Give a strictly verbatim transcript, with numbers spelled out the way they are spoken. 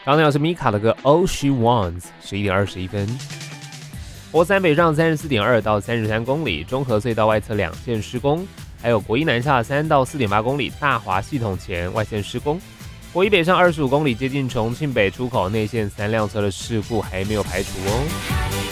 刚刚是米卡的歌 All She Wants， 十一点二十一分。国三北上三十四点二到三十三公里，中和隧道外侧两线施工，还有国一南下三到四点八公里，大华系统前外线施工。国一北上二十五公里，接近重庆北出口内线三辆车的事故还没有排除哦。